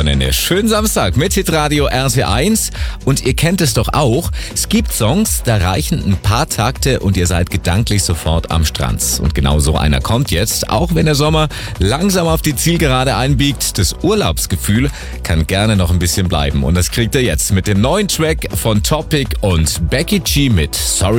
Wochenende. Schönen Samstag mit Hitradio RT1. Und ihr kennt es doch auch. Es gibt Songs, da reichen ein paar Takte und ihr seid gedanklich sofort am Strand. Und genau so einer kommt jetzt. Auch wenn der Sommer langsam auf die Zielgerade einbiegt, das Urlaubsgefühl kann gerne noch ein bisschen bleiben. Und das kriegt ihr jetzt mit dem neuen Track von Topic und Becky G mit Sorry